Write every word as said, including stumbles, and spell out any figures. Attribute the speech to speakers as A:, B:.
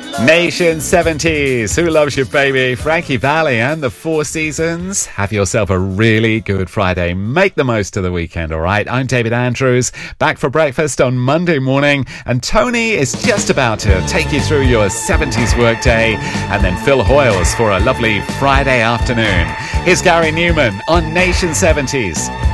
A: Nation seventies, Who Loves You Baby, Frankie Valli and the Four Seasons. Have yourself a really good Friday. Make the most of the weekend, all right? I'm David Andrews, back for breakfast on Monday morning, and Tony is just about to take you through your seventies workday, and then Phil Hoyles for a lovely Friday afternoon. Here's Gary Newman on Nation seventies.